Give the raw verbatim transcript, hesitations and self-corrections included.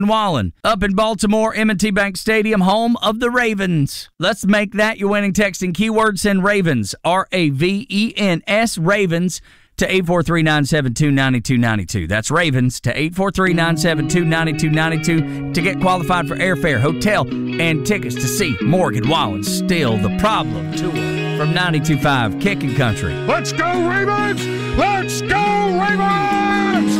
Wallen. Up in Baltimore, M and T Bank Stadium, home of the Ravens. Let's make that your winning texting keyword. Send Ravens, R A V E N S, Ravens, to eight four three, nine seven two, nine two nine two. That's Ravens to eight four three, nine seven two, nine two nine two to get qualified for airfare, hotel, and tickets to see Morgan Wallen Still the Problem tour from ninety-two point five Kicking Country. Let's go, Ravens! Let's go, Ravens!